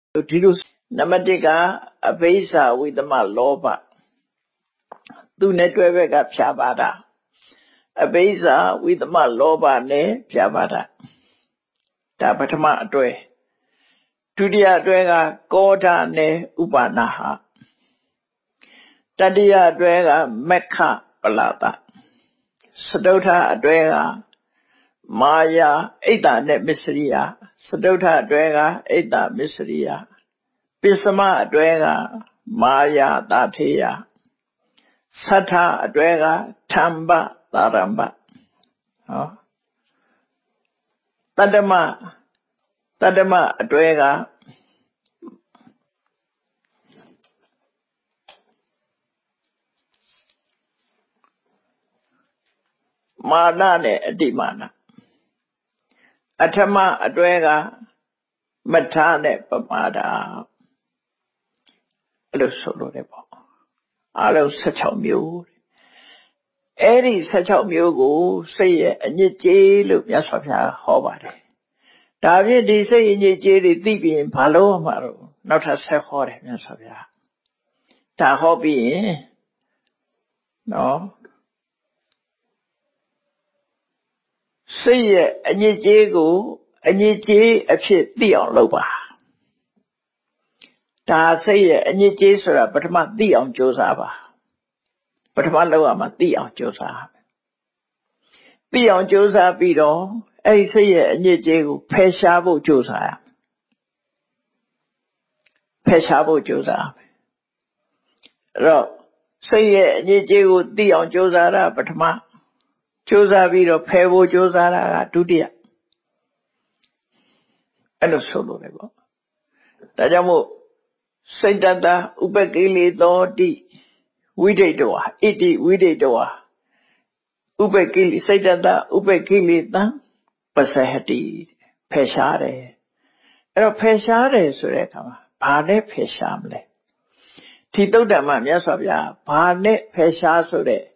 ဒီလိုနံပါတ်1ကအဘိဇာဝိသမလောဘသူနဲ့တွဲဘက်ကဖြာပါတာအဘိဇာဝိသမလောဘနဲ့ဖြာပါတာဒါပထမအတွဲဒုတိယအတွဲကကောဓာနဲ့ဥပါနာဟတတိယအတွဲကမက္ခပလာတစတုထအတွဲကမာယာအိတ်တာနဲ့မစ္စရိယစတုထအတွဲကအိတ်တာမစ္စရိယပစ္စမအတွဲကမာယာတာထေယသတ္ထအတွဲကထံပသာရမ္ပဟောတတ္တမအတွဲကမာနနဲ့အတိမာနအထမအတွဲကမထာနဲ့ပမာဒအဲ့လိုဆိုလို့တယ်ပေါ့အားလုံး16မျိုးအဲ့ဒီ16မျိုးကိုစိတ်ရဲ့အညစ်အကြေးလို့မြတ်စွာဘုရားဟောပါတယ်ဒါဖြင့်ဒီစိတ်အညစ်အကြေးတွေသိပြီးရင်ဘာလို့မှတော့နောက်ထပ်ဆက်ဟောတယ်မြတ်စွာဘုရားဒါဟောပြီးရင်နော်စိတ်ရဲ့အညစ်အကြေးကိုအညစ်အကြေးအဖြစ်သိအောင်လုပ်ပါဒါစိတ်ရဲ့အညစ်အကြေးဆိုတာပထမသိအောင်ကြိုးစားပါပထမလုပ်ရမှာသိအောင်ကြိုးစားသိအောင်ကြိုးစားပြီးတော့အဲ့ဒီစိတ်ရဲ့အညစ်အကြေးကိုဖယ်ရှားဖို့ကြိုးစားရဖယ်ရှားဖို့ကြိုးစားအဲ့တော့စိတ်ရဲ့အညစ်အကြေးကိုသိအောင်ကြိုးစားတာပထမကြိုးစားပြီးတော့ဖယ်ဖို့ကြိုးစားတာကဒုတိယအဲ့လိုဆိုလို့လေပေါ့ဒါကြောင့်မို့စိတ်တတဥပကိလေသောတိဝိဒိတဝါဣတိဝိဒိတဝါဥပကိလေစိတ်တတဥပကိလေတံပစဟတိဖယ်ရှားတယ်အဲ့တော့ဖယ်ရှားတယ်ဆိုတဲ့အခါမှာဘာနဲ့ဖယ်ရှားမလဲဒီသုတ္တမမြတ်စွာဘုရားဘာနဲ့ဖယ်ရှားဆိုတဲ့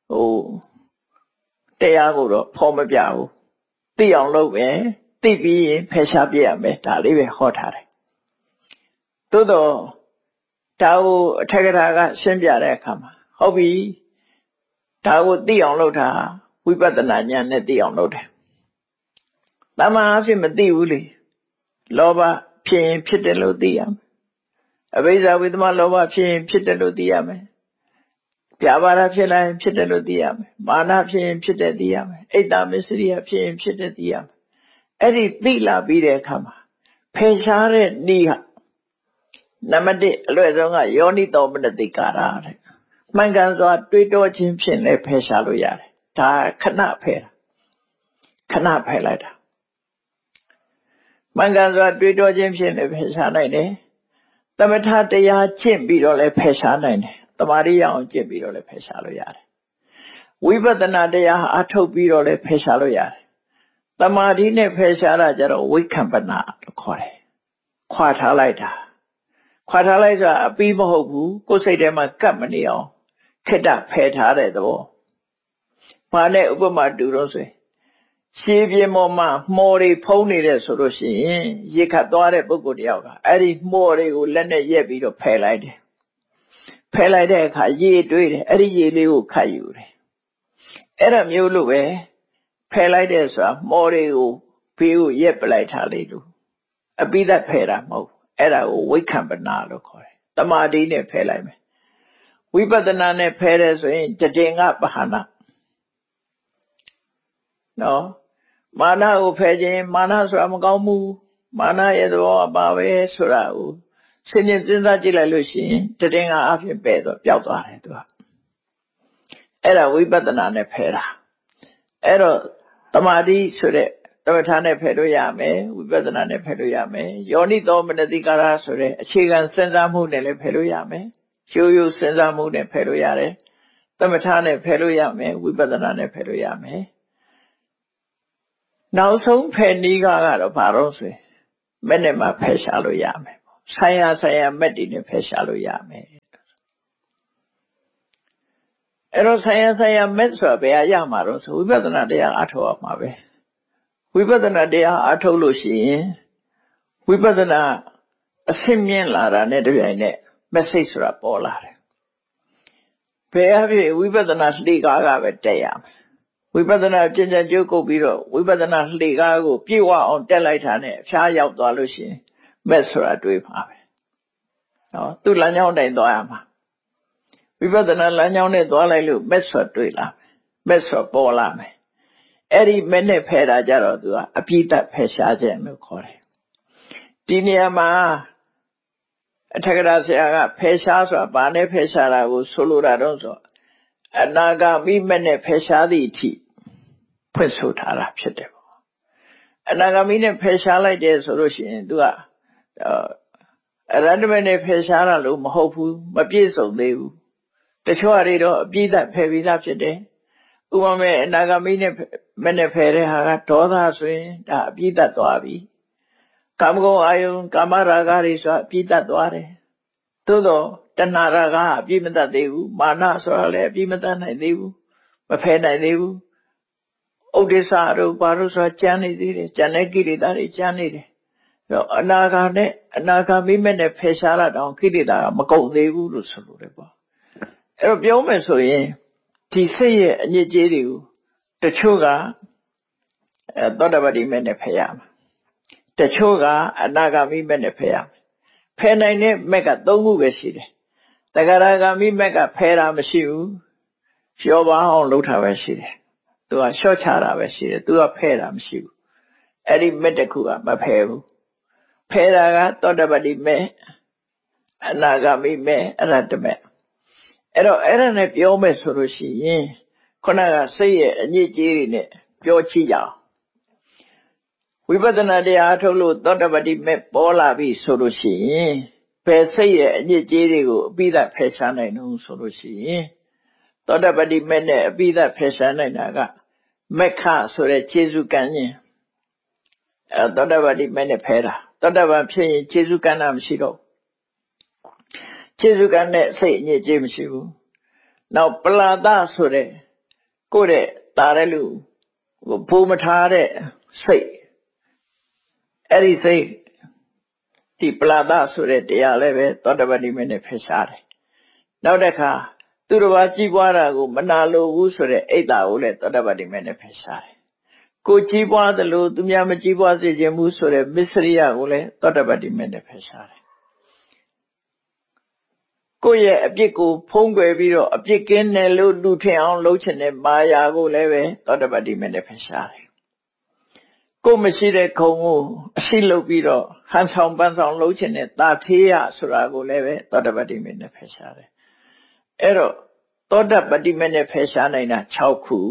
တရားကိုတော့ဖော်မပြဘူးသိအောင်လုပ်မယ်သိပြီးရင်ဖယ်ရှားပြရမယ်ဒါလေးပဲဟောထားတယ်သို့တော့ဒါကိုအထက်ကထာကရှင်းပြတဲ့အခါမှာဟုတ်ပြီဒါကိုသိအောင်လုပ်တာဝိပဿနာဉာဏ်နဲ့သိအောင်လုပ်တယ်တမန်အဖြစ်မသိဘူးလေလောဘဖြစ်ရင်ဖြစ်တယ်လို့သိရမယ်အဘိဇာဝိသမလောဘဖြစ်ရင်ဖြစ်တယ်လို့သိရမယ်ပြာပါဒဖြစ်လာရင်ဖြစ်တယ်လို့သိရမယ်မာနဖြစ်ရင်ဖြစ်တယ်သိရမယ်အိတ်တမစ္စရိယဖြစ်ရင်ဖြစ်တယ်သိရမယ်အဲ့ဒီသိလာပြီးတဲ့အခါမှာဖယ်ရှားတဲ့ဤဟာနံပါတ်1အလွယ်ဆုံးကယောနိသောမနတိကာရတဲ့မှန်ကန်စွာတွေးတောခြင်းဖြင့်လည်းဖယ်ရှားလို့ရတယ်ဒါခဏဖယ်တာခဏဖယ်လိုက်တာမှန်ကန်စွာတွေးတောခြင်းဖြင့်လည်းဖယ်ရှားနိုင်တယ်သမထတရားကျင့်ပြီးတော့လည်းဖယ်ရှားနိုင်တယ်တမာရိယအောင်ကျင့်ပြီးတော့လည်းဖယ်ရှားလို့ရတယ်ဝိပဿနာတရားအထုတ်ပြီးတော့လည်းဖယ်ရှားလို့ရတယ်တမာတိနဲ့ဖယ်ရှားတာကြတော့ဝိက္ခပနာလို့ခေါ်တယ်ခွာထားလိုက်တာခွာထားလိုက်ဆိုတာအပြီးမဟုတ်ဘူးကိုယ်စိတ်ထဲမှာကပ်မနေအောင်ခက်တာဖယ်ထားတဲ့သဘောဘာနဲ့ဥပမာတူတော့ဆိုရင်ရှည်ပြင်းပေါ်မှာမှော်တွေဖုံးနေတဲ့ဆိုလို့ရှိရင်ရေခတ်သွားတဲ့ပုဂ္ဂိုလ်တယောက်ကအဲ့ဒီမှော်တွေကိုလက်နဲ့ရက်ပြီးတော့ဖယ်လိုက်တယ်ဖယ်လိုက်တဲ့အခါရေတွေးတယ်အဲ့ဒီရေလေးကိုခတ်ယူတယ်အဲ့ဒါမျိုးလို့ပဲဖယ်လိုက်တဲ့ဆိုတာမှော်တွေကိုဘေးကိုရက်ပလိုက်ထားလေလို့အပိဓာတ်ဖယ်တာမဟုတ်အဲ့ဒါကိုဝိက္ခပနာလို့ခေါ်တယ်တမာတိနဲ့ဖယ်လိုက်မယ်ဝိပဿနာနဲ့ဖယ်တယ်ဆိုရင်တတင်္ဂပဟာနာနော်မာနကိုဖယ်ခြင်းမာနဆိုတာမကောင်းဘူးမာနရဲ့သဘောအပါပဲဆိုတာကိုစဉ်းကျင်စဉ်းစားကြည့်လိုက်လို့ရှိရင်တတင်္ဂအဖြစ်ပဲတော့ပျောက်သွားတယ်သူကအဲ့ဒါဝိပဿနာနဲ့ဖယ်တာအဲ့တော့တမာတိဆိုတဲ့သမထနဲ့ဖယ်လို့ရမယ်ဝိပဿနာနဲ့ဖယ်လို့ရမယ်ယောနိသောမနတိကာရဆိုတဲ့အခြေခံစဉ်းစားမှုနဲ့လည်းဖယ်လို့ရမယ်ရိုးရိုးစဉ်းစားမှုနဲ့ဖယ်လို့ရတယ်သမထနဲ့ဖယ်လို့ရမယ်ဝိပဿနာနဲ့ဖယ်လို့ရမယ်နောက်ဆုံးဖယ်နည်းကတော့ဘာလို့ဆိုရင်မဲ့နဲ့မှဖယ်ရှားလို့ရမယ်ပေါ့ဆိုင်ရာမဲ့တွေနဲ့ဖယ်ရှားလို့ရမယ်အဲ့တော့ဆိုင်ရာမဲ့ဆိုတာဘယ်ရမှာတော့ဆိုဝိပဿနာတရားအထောက်အမှာပဲဝိပဿနာတရားအထုတ်လို့ရှိရင်ဝိပဿနာအဆင့်မြင့်လာတာနဲ့တပြိုင်နက် message ဆိုတာပေါ်လာတယ်ဘယ်အဖြစ်ဝိပဿနာလှေကားကပဲတက်ရမယ်ဝိပဿနာကျင့်ကြံကြိုးကုပ်ပြီးတော့ဝိပဿနာလှေကားကိုပြေဝအောင်တက်လိုက်တာနဲ့အဖျားရောက်သွားလို့ရှိရင်မက်ဆိုတာတွေးပါပဲနော်သူ့လမ်းကြောင်းတိုင်းသွားရမှာဝိပဿနာလမ်းကြောင်းနဲ့သွားလိုက်လို့မက်ဆိုတာတွေးလာမယ်မက်ဆိုတာပေါ်လာမယ်အဲ့ဒီမက်နဲ့ဖယ်တာကြတော့သူကအပြိတ္တဖယ်ရှားခြင်းလို့ခေါ်တယ်ဒီနေရာမှာအထက်ကရာဆရာကဖယ်ရှားဆိုတာဘာနဲ့ဖယ်ရှားတာကိုဆိုလိုတာတော့ဆိုအနာဂါမိမက်နဲ့ဖယ်ရှားသည့်အထိဖွင့်ဆိုထားတာဖြစ်တယ်ပေါ့အနာဂါမိနဲ့ဖယ်ရှားလိုက်တယ်ဆိုလို့ရှိရင်သူကအရဟတမက်နဲ့ဖယ်ရှားတာလို့မဟုတ်ဘူးမပြည့်စုံသေးဘူးတချို့အရေးတော့အပြည့်အဖယ်ပြီးသားဖြစ်တယ်ဥပမာအနာဂါမိနဲ့မက်နဲ့ဖယ်တဲ့ဟာကဒေါသဆိုရင်ဒါအပြည့်သွားပြီကာမဂုဏ်အာယုံကာမရာဂတွေဆိုတာအပြည့်သွားတယ်သို့တော့တဏှာရာဂအပြည့်မတတ်သေးဘူးမာနဆိုတာလည်းအပြည့်မတတ်နိုင်သေးဘူးမဖယ်နိုင်သေးဘူးဥဒိစ္စတို့ဘာလို့ဆိုတာကြမ်းနေသေးတယ်ကြံတဲ့ကိလေသာတွေကြမ်းနေတယ်တော့အနာဂါနဲ့အနာဂါမိမဲ့နဲ့ဖယ်ရှားတာတောင်ကိလေသာကမကုန်သေးဘူးလို့ဆိုလိုတယ်ပေါ့အဲ့တော့ပြောမယ်ဆိုရင်ဒီစိတ်ရဲ့အညစ်အကြေးတွေကိုတချို့ကသောတာပတိမဲ့နဲ့ဖယ်ရမှာတချို့ကအနာဂါမိမဲ့နဲ့ဖယ်ရမှာဖယ်နိုင်တဲ့မက်က၃ခုပဲရှိတယ်တဂရဂါမိမက်ကဖယ်တာမရှိဘူးလျှော့ပါအောင်လုပ်တာပဲရှိတယ်သူကလျှော့ချတာပဲရှိတယ်သူကဖယ်တာမရှိဘူးအဲ့ဒီမက်တစ်ခုကမဖယ်ဘူးဖယ်တာကသောတာပတိမဲ့အနာဂါမိမဲ့အရဟတမဲ့အဲ့တော့အဲ့ဒါနဲ့ပြောမယ်ဆိုလို့ရှိရင်ခုနကစိတ်ရဲ့အညစ်အကြေးတွေနဲ့ပြောကြည့်ကြအောင်ဝိပဿနာတရားထုတ်လို့သောတာပတိမဲ့ပေါ်လာပြီဆိုလို့ရှိရင်ဘယ်စိတ်ရဲ့အညစ်အကြေးတွေကိုအပိဓာဖယ်ရှားနိုင်လို့ဆိုလို့ရှိရင်သောတာပတိမဲ့နဲ့အပိဓာဖယ်ရှားနိုင်တာကမက္ခဆိုတဲ့ခြေစုကံခြင်းသောတာပတိမဲ့နဲ့ဖယ်တာသောတာပန်ဖြစ်ရင်ခြေစုကံတာမရှိတော့ခြေစုကံနဲ့စိတ်အညစ်အကြေးမရှိဘူးနောက်ပလာဒဆိုတဲ့ကိုယ့်ရဲ့တာတဲ့လူဘိုးမထားတဲ့စိတ်အဲ့ဒီစိတ်ဒီပလာဒဆိုတဲ့တရားလည်းပဲသောတာပတိမဲ့နဲ့ဖယ်ရှားတယ်နောက်တစ်ခါသူတစ်ပါးကြီးပွားတာကိုမနာလိုဘူးဆိုတဲ့အိတ်တာကိုလည်းသောတာပတိမဲ့နဲ့ဖယ်ရှားတယ်ကိုကြီးပွားသလိုသူများမကြီးပွားစေခြင်းဘူးဆိုတဲ့မစ္စရိယကိုလည်းသောတာပတိမဲ့နဲ့ဖယ်ရှားတယ်ကိုယ့်ရဲ့အပြစ်ကိုဖုံးကွယ်ပြီးတော့အပြစ်ကင်းတယ်လို့လူထင်အောင်လုပ်ချင်တဲ့မာယာကိုလည်းပဲသောတာပတိမဲ့နဲ့ဖယ်ရှားတယ်ကိုမရှိတဲ့ခုံကိုအရှိလုပ်ပြီးတော့ဟန်ဆောင်ပန်းဆောင်လုပ်ချင်တဲ့တာထေးရဆိုတာကိုလည်းပဲသောတာပတိမဲ့နဲ့ဖယ်ရှားတယ်အဲ့တော့သောတာပတိမဲ့နဲ့ဖယ်ရှားနိုင်တာ6ခု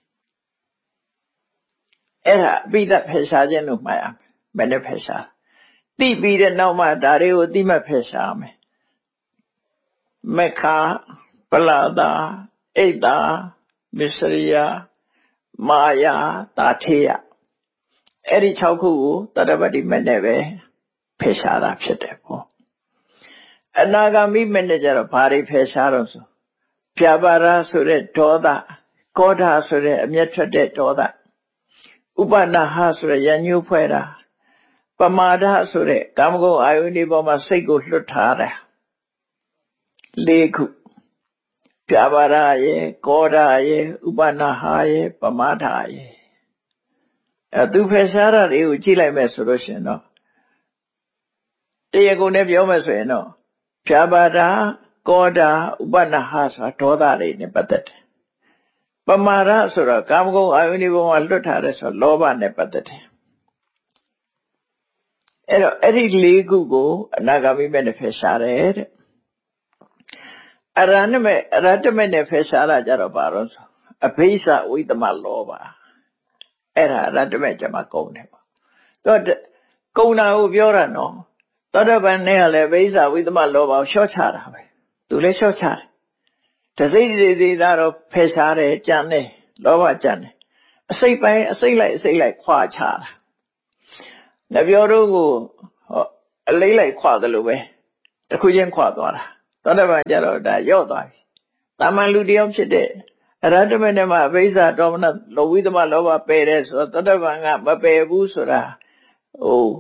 အဲ့ဒါအပိဓာဖယ်ရှားခြင်းလို့မှတ်ရမယ်နဲ့ဖယ်ရှားသိပြီးတဲ့နောက်မှဒါတွေကိုသိမှဖယ်ရှားမယ်မက္ခပလာဒအိတ်တာမစ္စရိယမာယာတာထေယအဲ့ဒီ6ခုကိုသောတာပတိမဲ့နဲ့ပဲဖယ်ရှားတာဖြစ်တယ်ပေါ့အနာဂါမိမဲ့နဲ့ကျတော့ဘာတွေဖယ်ရှားတော့ဆိုပြပါရဆိုတဲ့ဒေါသကောဓာဆိုတဲ့အမျက်ထွက်တဲ့ဒေါသဥပနာဟဆိုတဲ့ရညှိုးဖွဲ့တာပမာဒဆိုတဲ့ကာမဂုဏ်အာယုန်ဒီပေါ်မှာစိတ်ကိုလွတ်ထားတာ၄ခုပြပါရရဲ့ကောဓာရဲ့ဥပနာဟရဲ့ပမာဒရဲ့သူဖယ်ရှားတာတွေကိုကြည့်လိုက်မယ်ဆိုလို့ရှိရင်တော့တရားကုန်နဲ့ပြောမယ်ဆိုရင်တော့ပြပါဒကောဓာဥပနာဟဆိုတာဒေါသတွေနဲ့ပတ်သက်တယ်ပမာဒဆိုတော့ကာမဂုဏ်အာယုန်ဒီပေါ်မှာလွတ်ထားတယ်ဆိုတော့လောဘနဲ့ပတ်သက်တယ်အဲ့တော့အဲ့ဒီ၄ခုကိုအနာဂါမိမဲ့နဲ့ဖယ်ရှားတယ်တဲ့အရဟတမဲ့နဲ့ဖယ်ရှားတာကြတော့ဘာလို့ဆိုအဘိဓါဝိသမလောဘအဲ့ဒါအရဟတမဲ့ကျမကုန်တယ်ပေါ့တော့ကုံတာကိုပြောတာနော်သောတာပန်နဲ့ကလည်းအဘိဓါဝိသမလောဘကိုလျှော့ချတာပဲသူလည်းလျှော့ချတယ်တစိမ့်သေးတာတော့ဖယ်ရှားတယ်ကြံတယ်လောဘကြံတယ်အစိတ်ပိုင်းအစိတ်လိုက်ခွာချတာနှပြောတို့ကိုအလေးလိုက်ခွာတယ်လို့ပဲတစ်ခုချင်းခွာသွားတာသောတာပန်ကျတော့ဒါရော့သွားပြီတာမန်လူတယောက်ဖြစ်တဲ့အရဟတမေနဲ့မှအဘိဓါဒေါမနလောဝိသမလောဘပယ်တယ်ဆိုတော့သောတာပန်ကမပယ်ဘူးဆိုတာ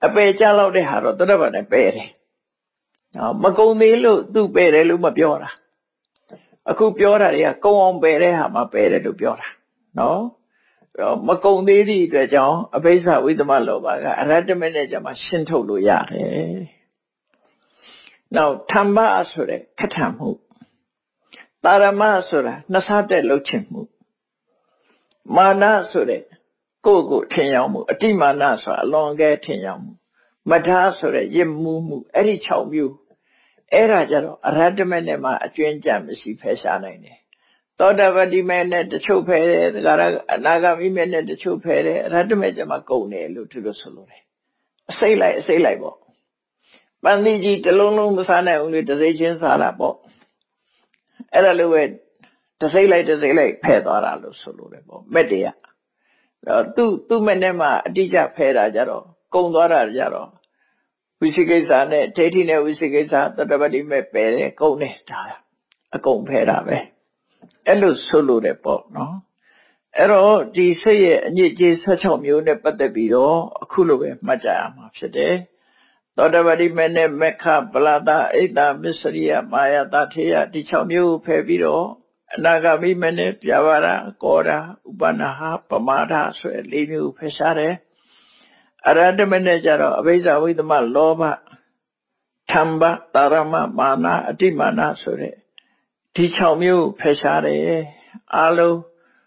အပယ်ကြလောက်တဲ့ဟာတော့တတ္တဗနဲ့ပယ်တယ်မကုံသေးလို့သူ့ပယ်တယ်လို့မပြောတာအခုပြောတာတွေကကုံအောင်ပယ်တဲ့ဟာမှာပယ်တယ်လို့ပြောတာနော်မကုံသေးသည့်အတွက်ကြောင့်အဘိဓဝိသမလောဘကအရတ္တမနဲ့ကြမှာရှင်းထုတ်လို့ရတယ်နောက်ဓမ္မဆိုတဲ့ခဋ္ဌံမှုတာရမဆိုတာနှစ်ဆတဲ့လှုပ်ချင်မှုမာနဆိုတဲ့ကိုယ့်ကိုထင်ရောက်မှုအတိမာနဆိုတာအလွန်ကဲထင်ရောက်မှုမထာဆိုတဲ့ရစ်မှုမှုအဲ့ဒီ6မျိုးအဲ့ဒါကြတော့အရဟတမေနဲ့မှအကျွင်းကြံမရှိဖယ်ရှားနိုင်တယ်သောတာပတိမေနဲ့တချို့ဖယ်တယ်ဒါကြအနာဂမိမေနဲ့တချို့ဖယ်တယ်အရဟတမေကျမှကုန်တယ်လို့သူတို့ဆိုလိုတယ်အစိတ်လိုက်ပေါ့ပန်းသီးကြီးတစ်လုံးလုံးမစားနိုင်ဘူးလေတစ်စိတ်ချင်းစားတာပေါ့အဲ့ဒါလိုပဲတစ်စိတ်လိုက်ဖယ်သွားတာလို့ဆိုလိုတယ်ပေါ့မက်တရားသူ့မဲ့နဲ့မှအတိအကျဖဲတာကြတော့ကုံသွားတာကြတော့ဝိသိကိစ္စနဲ့ဒိဋ္ဌိနဲ့ဝိသိကိစ္စတတ္တပတိမဲ့ပယ်တယ်ကုံတယ်ဒါအကုန်ဖဲတာပဲအဲ့လိုဆိုလို့တယ်ပေါ့နော်အဲ့တော့ဒီစိတ်ရဲ့အညစ်အကြေး16မျိုးနဲ့ပတ်သက်ပြီးတော့အခုလိုပဲမှတ်ကြရမှာဖြစ်တယ်သောတပတိမဲ့နဲ့မက္ခပလာတအိတ္တမစ္စရိယမာယတထေယဒီ6မျိုးဖဲပြီးတော့အနာဂမိမနဲ့ပြဘာရကောရာဥပနာဟပမာဒဆိုတဲ့၄မျိုးဖယ်ရှားတယ်အရဟတမနဲ့ကြတော့အဘိဇဝိသမလောဘဓမ္မတာရမမာနအတိမာနဆိုတဲ့ဒီ6မျိုးဖယ်ရှားတယ်အလုံး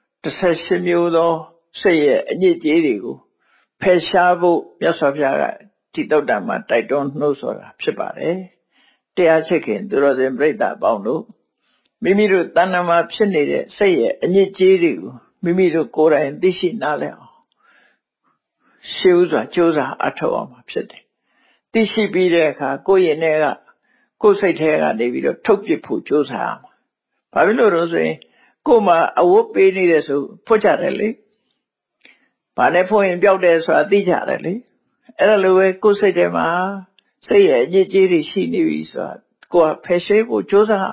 18မျိုးသောစိတ်ရဲ့အညစ်အကြေးတွေကိုဖယ်ရှားဖို့မြတ်စွာဘုရားကဒီတုတ်တံမှာတိုက်တွန်းနှိုးဆော်တာဖြစ်ပါတယ်တရားချစ်ခင်သူတော်စင်ပြိဿအပေါင်းတို့မိမိတို့တဏ္ဍာမှာဖြစ်နေတဲ့စိတ်ရဲ့အညစ်အကြေးတွေကိုမိမိတို့ကိုယ်တိုင်သိရှိနားလည်အောင်ရှေးဥစွာကြိုးစားအထောက်အောင်မှာဖြစ်တယ်သိရှိပြီးတဲ့အခါကိုယ့်ရဲ့နဲ့ကကိုယ်စိတ်ထဲကနေပြီးတော့ထုတ်ပစ်ဖို့ကြိုးစားရမှာဘာဖြစ်လို့လဲဆိုရင်ကိုယ်မှာအဝတ်ပေးနေတယ်ဆိုဖွတ်ကြတယ်လေဘာနဲ့ဖွင့်ရင်ပျောက်တယ်ဆိုတာသိကြတယ်လေအဲ့ဒါလိုပဲကိုယ်စိတ်ထဲမှာစိတ်ရဲ့အညစ်အကြေးတွေရှိနေပြီဆိုတာကိုယ်ကဖယ်ရှားဖို့ကြိုးစား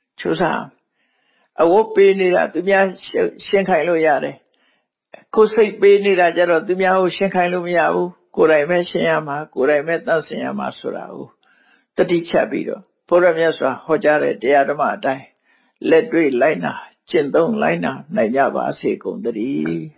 အဝတ်ပေးနေတာသူများရှင်းခိုင်းလို့ရတယ်ကိုယ်စိတ်ပေးနေတာကြတော့သူများကိုရှင်းခိုင်းလို့မရဘူးကိုယ်တိုင်ပဲရှင်းရမှာကိုယ်တိုင်ပဲသတ်ဆင်ရမှာဆိုတာကိုတတိချက်ပြီးတော့ဘုရားမြတ်စွာဟောကြားတဲ့တရားဓမ္မအတိုင်းလက်တွေ့လိုက်နာကျင့်သုံးလိုက်နာနိုင်ကြပါစေကုန်သတည်း